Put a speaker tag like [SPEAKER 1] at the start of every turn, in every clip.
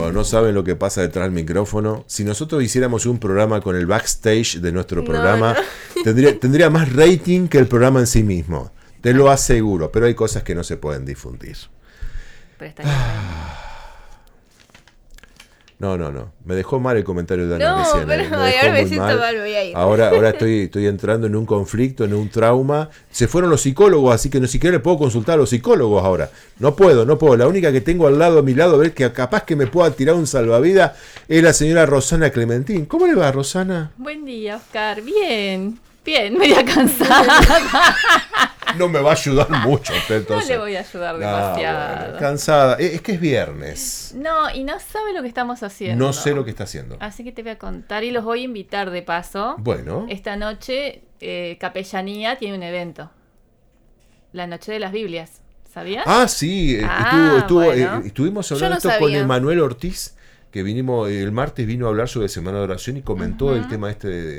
[SPEAKER 1] Cuando no saben lo que pasa detrás del micrófono. Si nosotros hiciéramos un programa con el backstage de nuestro programa, tendría más rating que el programa en sí mismo. Te lo aseguro, pero hay cosas que no se pueden difundir.
[SPEAKER 2] Pero está bien.
[SPEAKER 1] No. Me dejó mal el comentario de Ana
[SPEAKER 3] No,
[SPEAKER 1] recién.
[SPEAKER 3] pero ahora me siento mal, voy a ir.
[SPEAKER 1] Ahora estoy entrando en un conflicto, en un trauma. Se fueron los psicólogos, así que ni siquiera le puedo consultar a los psicólogos ahora. No puedo. La única que tengo al lado, a mi lado, a ver que capaz que me pueda tirar un salvavidas, es la señora Rosana Clementín. ¿Cómo le va, Rosana?
[SPEAKER 2] Buen día, Oscar. Bien, media cansada.
[SPEAKER 1] No me va a ayudar mucho usted, entonces.
[SPEAKER 2] No le voy a ayudar demasiado.
[SPEAKER 1] Bueno, cansada. Es que es viernes.
[SPEAKER 2] No, y no sabe lo que estamos haciendo.
[SPEAKER 1] No sé lo que está haciendo.
[SPEAKER 2] Así que te voy a contar y los voy a invitar de paso.
[SPEAKER 1] Bueno.
[SPEAKER 2] Esta noche, Capellanía tiene un evento. La Noche de las Biblias. ¿Sabías?
[SPEAKER 1] Ah, sí. Estuvimos hablando esto con Emanuel Ortiz, que el martes vino a hablar sobre Semana de Oración y comentó el tema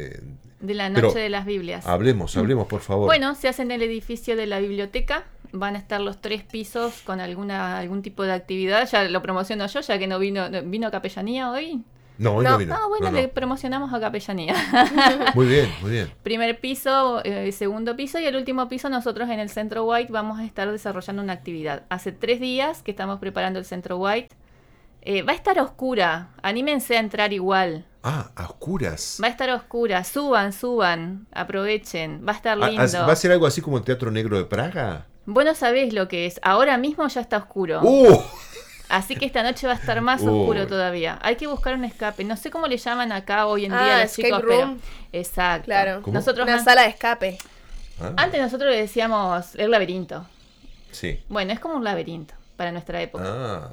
[SPEAKER 2] de la Noche de las Biblias.
[SPEAKER 1] Hablemos, por favor.
[SPEAKER 2] Bueno, se hace en el edificio de la biblioteca. Van a estar los 3 pisos con algún tipo de actividad. Ya lo promociono yo, ya que no vino Capellanía hoy.
[SPEAKER 1] No, hoy no vino.
[SPEAKER 2] Ah, bueno, le promocionamos a Capellanía.
[SPEAKER 1] Muy bien.
[SPEAKER 2] Primer piso, segundo piso y el último piso nosotros en el Centro White vamos a estar desarrollando una actividad. Hace 3 días que estamos preparando el Centro White. Va a estar oscura, anímense a entrar igual.
[SPEAKER 1] Ah, a oscuras.
[SPEAKER 2] Va a estar oscura, suban, aprovechen, va a estar lindo.
[SPEAKER 1] ¿Va a ser algo así como el Teatro Negro de Praga?
[SPEAKER 2] Vos no sabés lo que es, ahora mismo ya está oscuro. Así que esta noche va a estar más oscuro todavía. Hay que buscar un escape. No sé cómo le llaman acá hoy en día a los chicos,
[SPEAKER 3] room.
[SPEAKER 2] Pero exacto.
[SPEAKER 3] Claro.
[SPEAKER 2] Nosotros
[SPEAKER 3] una sala de escape.
[SPEAKER 2] Antes nosotros le decíamos el laberinto.
[SPEAKER 1] Sí.
[SPEAKER 2] Bueno, es como un laberinto para nuestra época.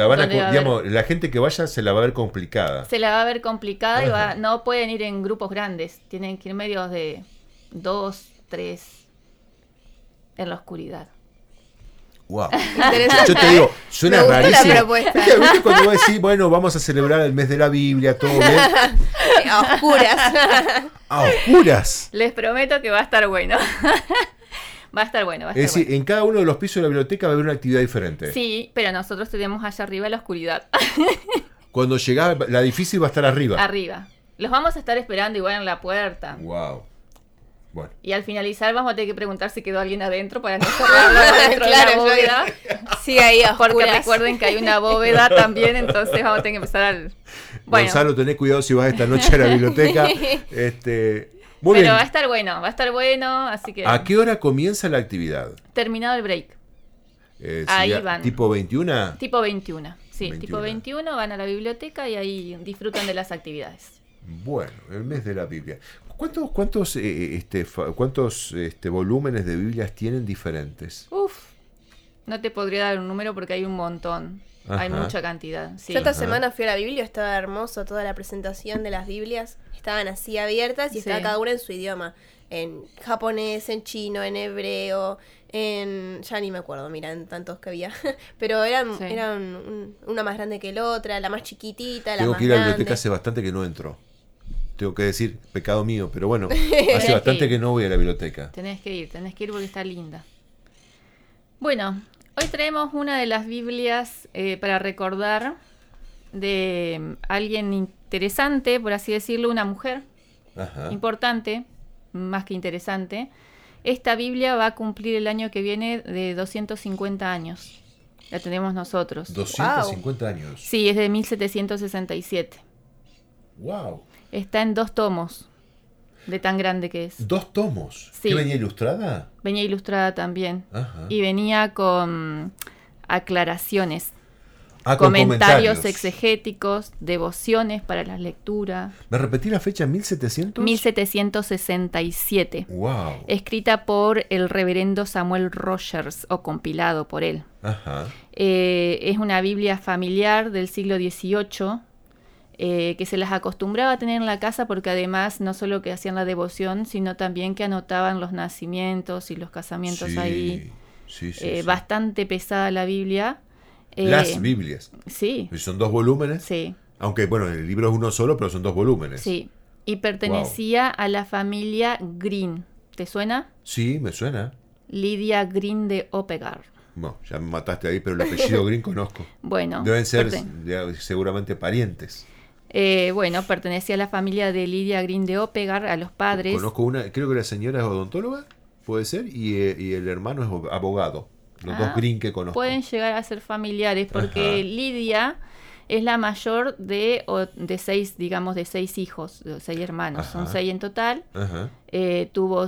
[SPEAKER 1] La gente que vaya se la va a ver complicada.
[SPEAKER 2] Se la va a ver complicada y no pueden ir en grupos grandes. Tienen que ir medios de 2, 3 en la oscuridad.
[SPEAKER 1] Wow. Yo te digo, suena rarísimo.
[SPEAKER 3] La propuesta.
[SPEAKER 1] ¿Viste cuando vos decís, bueno, vamos a celebrar el mes de la Biblia, todo bien?
[SPEAKER 3] A oscuras.
[SPEAKER 1] A oscuras.
[SPEAKER 2] Les prometo que va a estar bueno. Va a estar bueno.
[SPEAKER 1] Es decir, en cada uno de los pisos de la biblioteca va a haber una actividad diferente.
[SPEAKER 2] Sí, pero nosotros tenemos allá arriba la oscuridad.
[SPEAKER 1] Cuando llegás, la difícil va a estar arriba.
[SPEAKER 2] Arriba. Los vamos a estar esperando igual en la puerta.
[SPEAKER 1] Wow. Bueno.
[SPEAKER 2] Y al finalizar vamos a tener que preguntar si quedó alguien adentro para no cerrarlo dentro de la bóveda.
[SPEAKER 3] Sí, ahí a oscuras.
[SPEAKER 2] Porque recuerden que hay una bóveda también, entonces vamos a tener que empezar al...
[SPEAKER 1] Bueno. Gonzalo, tenés cuidado si vas esta noche a la biblioteca. Muy bien.
[SPEAKER 2] Va a estar bueno, así que...
[SPEAKER 1] ¿A qué hora comienza la actividad?
[SPEAKER 2] Terminado el break. Ahí van.
[SPEAKER 1] ¿Tipo 21?
[SPEAKER 2] Tipo 21, sí. 21. Tipo 21 van a la biblioteca y ahí disfrutan de las actividades.
[SPEAKER 1] Bueno, el mes de la Biblia. ¿Cuántos volúmenes de Biblias tienen diferentes?
[SPEAKER 2] No te podría dar un número porque hay un montón. Ajá. Hay mucha cantidad. Sí.
[SPEAKER 3] Yo esta semana fui a la Biblia, estaba hermoso toda la presentación de las Biblias. Estaban así abiertas y estaba cada una en su idioma. En japonés, en chino, en hebreo, ya ni me acuerdo, mira, en tantos que había. Pero eran una más grande que la otra, la más chiquitita, la más grande.
[SPEAKER 1] Tengo que ir a la biblioteca, hace bastante que no entro. Tengo que decir, pecado mío, pero bueno, hace bastante que no voy a la biblioteca.
[SPEAKER 2] Tenés que ir porque está linda. Bueno, hoy traemos una de las Biblias para recordar de alguien interesante, por así decirlo, una mujer importante, más que interesante. Esta Biblia va a cumplir el año que viene de 250 años. La tenemos nosotros.
[SPEAKER 1] 250 años.
[SPEAKER 2] Sí, es de 1767.
[SPEAKER 1] Wow.
[SPEAKER 2] Está en 2 tomos, de tan grande que es.
[SPEAKER 1] 2 tomos.
[SPEAKER 2] Sí.
[SPEAKER 1] ¿Qué venía ilustrada?
[SPEAKER 2] Venía ilustrada también.
[SPEAKER 1] Ajá.
[SPEAKER 2] Y venía con aclaraciones.
[SPEAKER 1] Con
[SPEAKER 2] comentarios exegéticos, devociones para la lectura.
[SPEAKER 1] ¿Me repetí la fecha? ¿1700?
[SPEAKER 2] 1767.
[SPEAKER 1] Wow.
[SPEAKER 2] Escrita por el reverendo Samuel Rogers, o compilado por él.
[SPEAKER 1] Ajá.
[SPEAKER 2] Es una Biblia familiar del siglo XVIII, que se las acostumbraba a tener en la casa porque además no solo que hacían la devoción, sino también que anotaban los nacimientos y los casamientos ahí.
[SPEAKER 1] Sí.
[SPEAKER 2] Bastante pesada la Biblia.
[SPEAKER 1] Las Biblias.
[SPEAKER 2] Sí.
[SPEAKER 1] ¿Son 2 volúmenes?
[SPEAKER 2] Sí.
[SPEAKER 1] Aunque, bueno, el libro es uno solo, pero son 2 volúmenes.
[SPEAKER 2] Sí. Y pertenecía a la familia Green. ¿Te suena?
[SPEAKER 1] Sí, me suena.
[SPEAKER 2] Lydia Green de Oppegar.
[SPEAKER 1] No, ya me mataste ahí, pero el apellido Green conozco.
[SPEAKER 2] Bueno,
[SPEAKER 1] deben ser seguramente parientes.
[SPEAKER 2] Bueno, pertenecía a la familia de Lydia Green de Opegar, a los padres.
[SPEAKER 1] Conozco una, creo que la señora es odontóloga, puede ser, y el hermano es abogado. Los dos Green que conozco.
[SPEAKER 2] Pueden llegar a ser familiares, porque Lydia es la mayor de 6, digamos, de 6 hijos, de 6 hermanos. Son 6 en total. Tuvo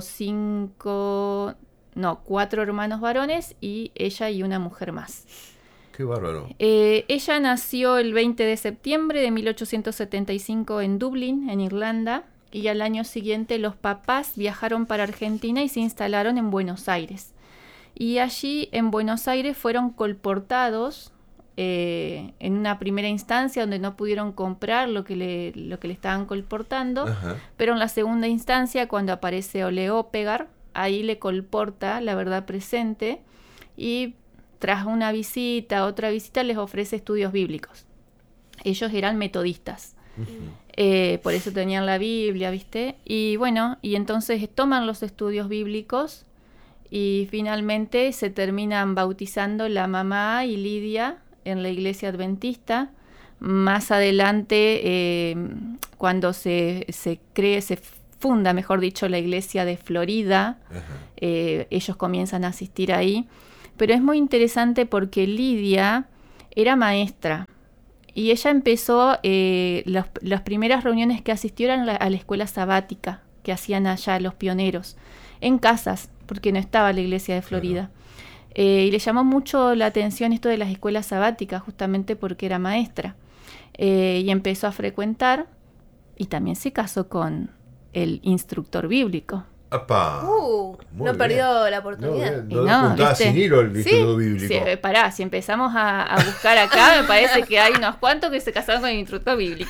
[SPEAKER 2] 4 hermanos varones y ella y una mujer más.
[SPEAKER 1] Qué bárbaro.
[SPEAKER 2] Ella nació el 20 de septiembre de 1875 en Dublín, en Irlanda, y al año siguiente los papás viajaron para Argentina y se instalaron en Buenos Aires. Y allí en Buenos Aires fueron colportados en una primera instancia donde no pudieron comprar lo que le estaban colportando, pero en la segunda instancia, cuando aparece Ole Opegar, ahí le colporta La Verdad Presente y tras otra visita les ofrece estudios bíblicos. Ellos eran metodistas, por eso tenían la Biblia, ¿viste? Y bueno, y entonces toman los estudios bíblicos y finalmente se terminan bautizando la mamá y Lydia en la iglesia adventista. Más adelante, cuando se funda, mejor dicho, la iglesia de Florida, ellos comienzan a asistir ahí. Pero es muy interesante porque Lydia era maestra y ella empezó, las primeras reuniones que asistió eran a la escuela sabática que hacían allá los pioneros, en casas, porque no estaba la iglesia de Florida. Y le llamó mucho la atención esto de las escuelas sabáticas, justamente porque era maestra. Y empezó a frecuentar y también se casó con el instructor bíblico.
[SPEAKER 3] ¡Apá! No perdió la oportunidad.
[SPEAKER 1] No sin hilo el estudio bíblico.
[SPEAKER 2] Sí, pará, si empezamos a buscar acá, me parece que hay unos cuantos que se casaron con el instructor bíblico.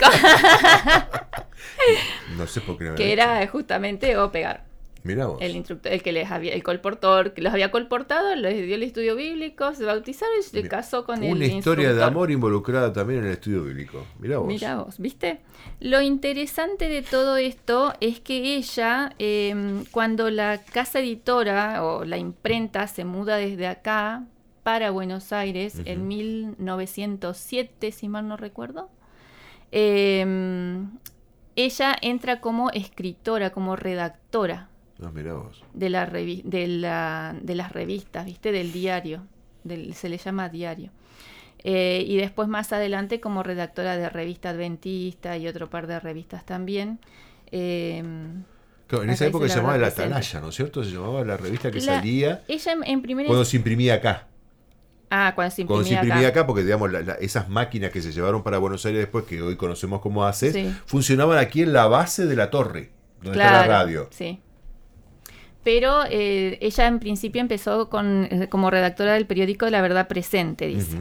[SPEAKER 1] No sé por qué.
[SPEAKER 2] Que era justamente Opegar.
[SPEAKER 1] Mirá vos.
[SPEAKER 2] El instructor, el colportor, que los había colportado, les dio el estudio bíblico, se bautizaron y se casó con el instructor. Una
[SPEAKER 1] historia de amor involucrada también en el estudio bíblico. Mirá vos.
[SPEAKER 2] Mirá vos, ¿viste? Lo interesante de todo esto es que ella, cuando la casa editora o la imprenta se muda desde acá para Buenos Aires en 1907, si mal no recuerdo, ella entra como escritora, como redactora.
[SPEAKER 1] Mirá vos.
[SPEAKER 2] De las revistas, ¿viste? Del diario. Se le llama diario. Y después más adelante como redactora de Revista Adventista y otro par de revistas también.
[SPEAKER 1] Claro, en esa época se llamaba La Atalaya, ¿no es cierto? Se llamaba la revista que salía
[SPEAKER 2] ella en primera
[SPEAKER 1] cuando se imprimía acá.
[SPEAKER 2] Cuando se imprimía
[SPEAKER 1] acá, porque digamos esas máquinas que se llevaron para Buenos Aires después, que hoy conocemos como ACES, funcionaban aquí en la base de la torre, donde está la radio.
[SPEAKER 2] Sí. Pero ella en principio empezó como redactora del periódico La Verdad Presente, dice.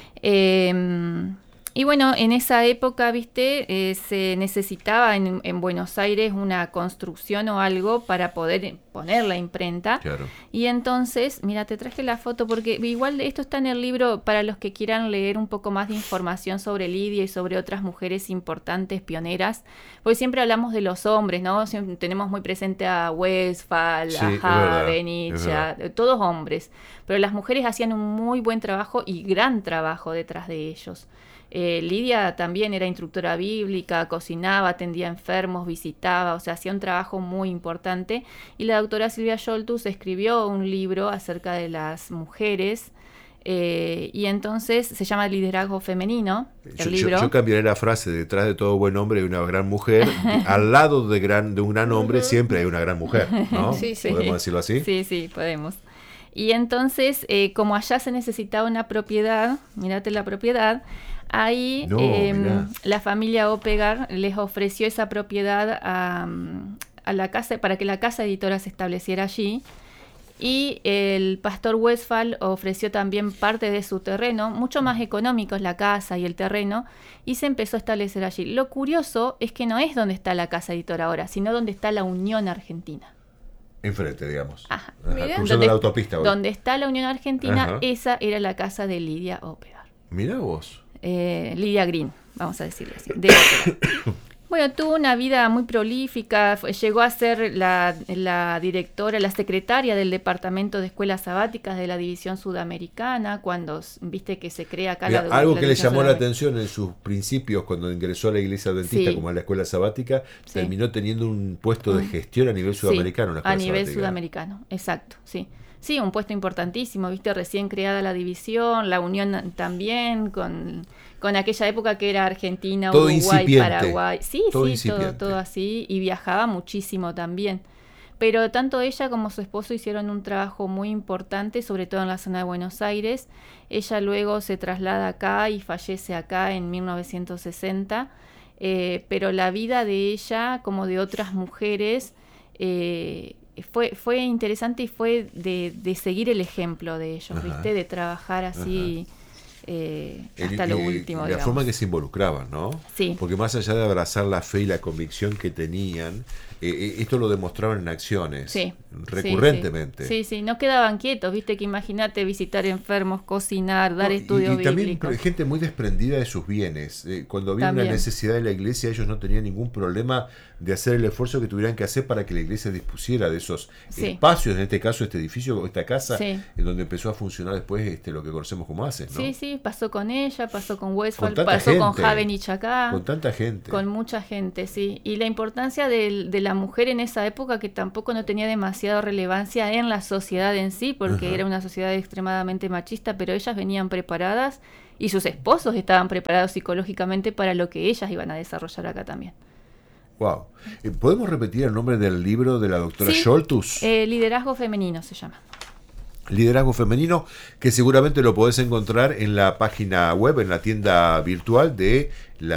[SPEAKER 2] Y bueno, en esa época, viste, se necesitaba en Buenos Aires una construcción o algo para poder poner la imprenta.
[SPEAKER 1] Claro.
[SPEAKER 2] Y entonces, mira, te traje la foto porque igual esto está en el libro para los que quieran leer un poco más de información sobre Lydia y sobre otras mujeres importantes, pioneras. Porque siempre hablamos de los hombres, ¿no? Siempre tenemos muy presente a Westphal, a Habenich, todos hombres. Pero las mujeres hacían un muy buen trabajo y gran trabajo detrás de ellos. Lydia también era instructora bíblica, cocinaba, atendía enfermos, visitaba, o sea, hacía un trabajo muy importante. Y la doctora Silvia Scholtus escribió un libro acerca de las mujeres, y entonces se llama Liderazgo Femenino, el libro.
[SPEAKER 1] Yo cambiaré la frase: detrás de todo buen hombre hay una gran mujer, al lado de un gran hombre siempre hay una gran mujer, ¿no?
[SPEAKER 2] Sí.
[SPEAKER 1] ¿Podemos decirlo así?
[SPEAKER 2] Sí, podemos. Y entonces, como allá se necesitaba una propiedad, mírate la propiedad, ahí la familia Opegar les ofreció esa propiedad a la casa para que la casa editora se estableciera allí, y el pastor Westphal ofreció también parte de su terreno, mucho más económicos la casa y el terreno, y se empezó a establecer allí. Lo curioso es que no es donde está la casa editora ahora, sino donde está la Unión Argentina.
[SPEAKER 1] Enfrente, digamos.
[SPEAKER 2] Ajá.
[SPEAKER 1] Cruzando la autopista.
[SPEAKER 2] Donde está la Unión Argentina, esa era la casa de Lydia Opegar.
[SPEAKER 1] Mirá vos.
[SPEAKER 2] Lydia Green, vamos a decirlo así. Bueno, tuvo una vida muy prolífica, llegó a ser la directora, la secretaria del Departamento de Escuelas Sabáticas de la División Sudamericana, cuando viste que se crea acá
[SPEAKER 1] Mira,
[SPEAKER 2] la
[SPEAKER 1] algo que le
[SPEAKER 2] División
[SPEAKER 1] llamó la
[SPEAKER 2] Sudamericana.
[SPEAKER 1] atención en sus principios cuando ingresó a la Iglesia Adventista,
[SPEAKER 2] Sí.
[SPEAKER 1] como a la Escuela Sabática,
[SPEAKER 2] Sí.
[SPEAKER 1] terminó teniendo un puesto de gestión a nivel sudamericano.
[SPEAKER 2] Sí, a nivel sudamericano, exacto, sí. Sí, un puesto importantísimo, viste, recién creada la división, la unión también con aquella época que era Argentina,
[SPEAKER 1] Todo
[SPEAKER 2] Uruguay,
[SPEAKER 1] incipiente.
[SPEAKER 2] Paraguay. Sí,
[SPEAKER 1] Todo
[SPEAKER 2] sí,
[SPEAKER 1] incipiente.
[SPEAKER 2] todo así, y viajaba muchísimo también. Pero tanto ella como su esposo hicieron un trabajo muy importante, sobre todo en la zona de Buenos Aires. Ella luego se traslada acá y fallece acá en 1960, pero la vida de ella, como de otras mujeres, fue interesante y fue de seguir el ejemplo de ellos,
[SPEAKER 1] Ajá.
[SPEAKER 2] ¿viste? De trabajar así hasta lo último,
[SPEAKER 1] La
[SPEAKER 2] digamos.
[SPEAKER 1] forma en que se involucraban, ¿no?
[SPEAKER 2] Sí.
[SPEAKER 1] Porque más allá de abrazar la fe y la convicción que tenían, esto lo demostraban en acciones,
[SPEAKER 2] Sí,
[SPEAKER 1] recurrentemente.
[SPEAKER 2] Sí, no quedaban quietos, viste, que imagínate visitar enfermos, cocinar, dar
[SPEAKER 1] No,
[SPEAKER 2] estudios
[SPEAKER 1] y también
[SPEAKER 2] bíblicos.
[SPEAKER 1] gente muy desprendida de sus bienes. Cuando había una
[SPEAKER 2] También.
[SPEAKER 1] necesidad de la iglesia, ellos no tenían ningún problema de hacer el esfuerzo que tuvieran que hacer para que la iglesia dispusiera de esos
[SPEAKER 2] Sí.
[SPEAKER 1] espacios, en este caso este edificio, esta casa,
[SPEAKER 2] Sí.
[SPEAKER 1] en donde empezó a funcionar después lo que conocemos como ACES, ¿no?
[SPEAKER 2] Sí, pasó con ella, pasó con Westphal,
[SPEAKER 1] tanta
[SPEAKER 2] pasó con
[SPEAKER 1] gente.
[SPEAKER 2] Javen y Chacá.
[SPEAKER 1] Con tanta gente.
[SPEAKER 2] Con mucha gente, sí. Y la importancia de la mujer en esa época, que tampoco no tenía demasiada relevancia en la sociedad en sí, porque
[SPEAKER 1] Ajá.
[SPEAKER 2] era una sociedad extremadamente machista, pero ellas venían preparadas y sus esposos estaban preparados psicológicamente para lo que ellas iban a desarrollar acá también.
[SPEAKER 1] Wow. ¿Podemos repetir el nombre del libro de la doctora
[SPEAKER 2] Sí.
[SPEAKER 1] Scholtus?
[SPEAKER 2] Liderazgo femenino se llama.
[SPEAKER 1] Liderazgo femenino, que seguramente lo podés encontrar en la página web, en la tienda virtual del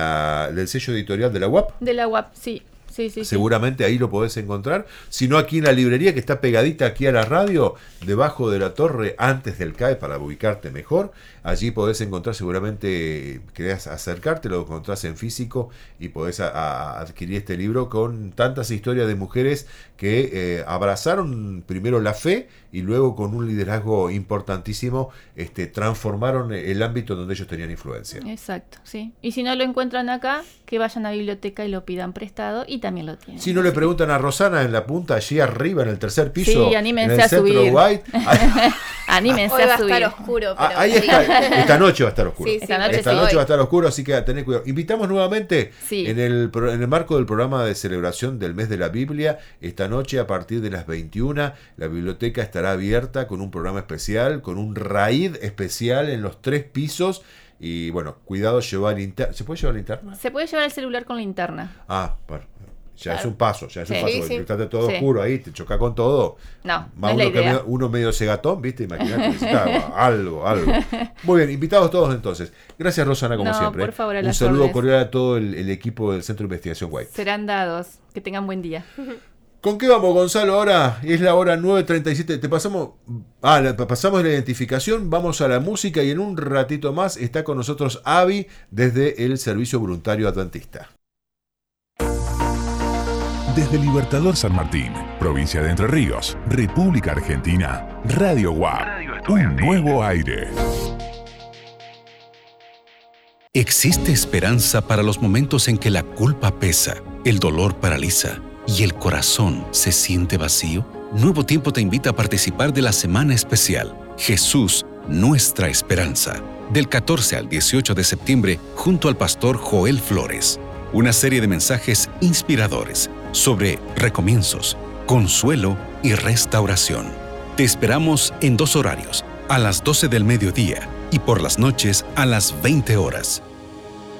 [SPEAKER 1] sello editorial de la UAP.
[SPEAKER 2] De la UAP, sí. Sí.
[SPEAKER 1] Seguramente ahí lo podés encontrar. Si no, aquí en la librería que está pegadita aquí a la radio, debajo de la torre, antes del CAE, para ubicarte mejor. Allí podés encontrar, seguramente querés acercarte, lo encontrás en físico y podés adquirir este libro con tantas historias de mujeres que abrazaron primero la fe y luego con un liderazgo importantísimo transformaron el ámbito donde ellos tenían influencia.
[SPEAKER 2] Exacto, sí. Y si no lo encuentran acá, que vayan a la biblioteca y lo pidan prestado, y también lo tienen.
[SPEAKER 1] Si no le preguntan a Rosana en la punta, allí arriba, en el tercer piso,
[SPEAKER 2] Sí, anímense
[SPEAKER 1] en el
[SPEAKER 2] a
[SPEAKER 1] centro
[SPEAKER 2] subir.
[SPEAKER 1] White.
[SPEAKER 2] Anímense
[SPEAKER 3] Hoy va
[SPEAKER 2] a
[SPEAKER 3] a
[SPEAKER 2] subir.
[SPEAKER 3] estar oscuro, pero
[SPEAKER 1] Ahí
[SPEAKER 3] sí.
[SPEAKER 1] está. Esta noche va a estar oscuro.
[SPEAKER 3] Sí,
[SPEAKER 2] Esta noche
[SPEAKER 1] Esta
[SPEAKER 2] sí.
[SPEAKER 1] noche va a estar oscuro, así que a tener cuidado. Invitamos nuevamente
[SPEAKER 2] Sí.
[SPEAKER 1] en el marco del programa de celebración del mes de la Biblia. Esta noche, a partir de las 21, la biblioteca estará abierta con un programa especial, con un raid especial en los 3 pisos. Y bueno, cuidado, llevar linterna. ¿Se puede llevar linterna?
[SPEAKER 2] Se puede llevar el celular con linterna.
[SPEAKER 1] Bueno, ya
[SPEAKER 3] Claro.
[SPEAKER 1] es un paso,
[SPEAKER 2] Sí.
[SPEAKER 1] porque
[SPEAKER 3] Sí.
[SPEAKER 1] está todo
[SPEAKER 2] Sí.
[SPEAKER 1] oscuro ahí, te choca con todo.
[SPEAKER 2] No, no
[SPEAKER 1] Más
[SPEAKER 2] es la idea.
[SPEAKER 1] uno medio cegatón, ¿viste? Imagínate, necesita algo. Muy bien, invitados todos entonces. Gracias, Rosana, como
[SPEAKER 2] No,
[SPEAKER 1] siempre.
[SPEAKER 2] por favor, a
[SPEAKER 1] Un
[SPEAKER 2] las
[SPEAKER 1] saludo
[SPEAKER 2] órdenes.
[SPEAKER 1] cordial a todo el equipo del Centro de Investigación White.
[SPEAKER 2] Serán dados. Que tengan buen día.
[SPEAKER 1] ¿Con qué vamos, Gonzalo? Ahora es la hora 9:37. Pasamos la identificación, vamos a la música y en un ratito más está con nosotros Avi desde el Servicio Voluntario Adventista.
[SPEAKER 4] Desde Libertador San Martín, provincia de Entre Ríos, República Argentina, Radio UAP, un nuevo aire.
[SPEAKER 5] Existe esperanza para los momentos en que la culpa pesa, el dolor paraliza y el corazón se siente vacío. Nuevo Tiempo te invita a participar de la Semana Especial Jesús, nuestra esperanza, del 14 al 18 de septiembre junto al pastor Joel Flores. Una serie de mensajes inspiradores sobre recomienzos, consuelo y restauración. Te esperamos en 2 horarios, a las 12 del mediodía y por las noches a las 20 horas.